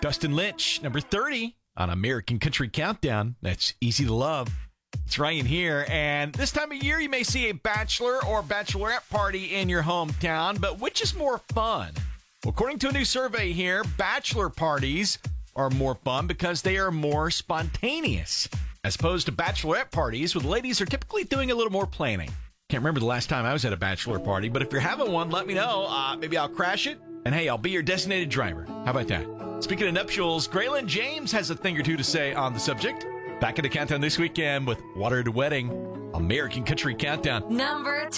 Dustin Lynch, number 30 on American Country Countdown. That's Easy to Love. It's Ryan here, and this time of year you may see a bachelor or bachelorette party in your hometown, but which is more fun? Well, according to a new survey here, bachelor parties are more fun because they are more spontaneous, as opposed to bachelorette parties where the ladies are typically doing a little more planning. Can't remember the last time I was at a bachelor party, but if you're having one, let me know. Maybe I'll crash it, and hey, I'll be your designated driver. How about that? Speaking of nuptials, Graylin James has a thing or two to say on the subject. Back in the countdown this weekend with Water to Wedding, American Country Countdown. Number